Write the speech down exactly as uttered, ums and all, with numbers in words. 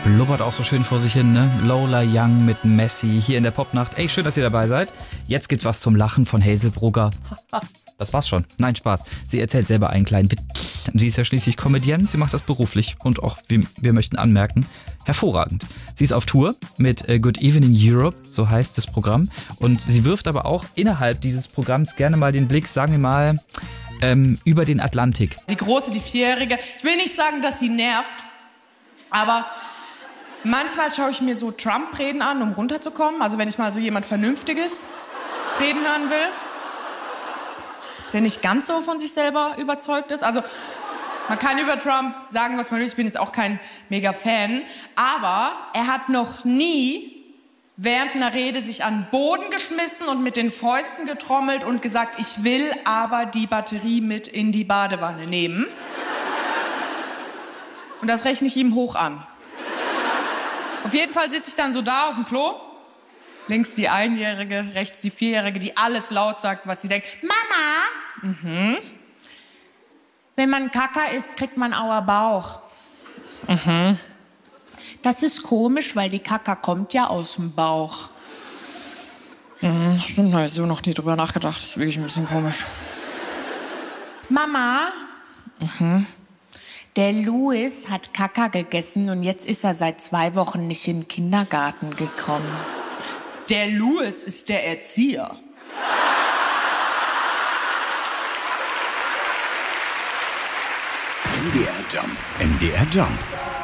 blubbert auch so schön vor sich hin, ne? Lola Young mit Messi hier in der Popnacht. Ey, schön, dass ihr dabei seid. Jetzt gibt's was zum Lachen von Hazel Brugger. Das war's schon. Nein, Spaß. Sie erzählt selber einen kleinen Witz. Sie ist ja schließlich Comedienne, sie macht das beruflich und auch, wir, wir möchten anmerken, hervorragend. Sie ist auf Tour mit äh, Good Evening Europe, so heißt das Programm. Und sie wirft aber auch innerhalb dieses Programms gerne mal den Blick, sagen wir mal, ähm, über den Atlantik. Die Große, die Vierjährige, ich will nicht sagen, dass sie nervt, aber manchmal schaue ich mir so Trump-Reden an, um runterzukommen. Also wenn ich mal so jemand Vernünftiges reden hören will, der nicht ganz so von sich selber überzeugt ist. Also man kann über Trump sagen, was man will. Ich bin jetzt auch kein Mega-Fan. Aber er hat noch nie während einer Rede sich an den Boden geschmissen und mit den Fäusten getrommelt und gesagt, ich will aber die Batterie mit in die Badewanne nehmen. Und das rechne ich ihm hoch an. Auf jeden Fall sitze ich dann so da auf dem Klo. Links die Einjährige, rechts die Vierjährige, die alles laut sagt, was sie denkt. Mama! Mhm. Wenn man Kaka isst, kriegt man auer Bauch. Mhm. Das ist komisch, weil die Kaka kommt ja aus dem Bauch. Mhm, stimmt, da habe ich so noch nie drüber nachgedacht. Das ist wirklich ein bisschen komisch. Mama? Mhm. Der Louis hat Kaka gegessen und jetzt ist er seit zwei Wochen nicht in den Kindergarten gekommen. Der Louis ist der Erzieher. M D R Jump. M D R Jump.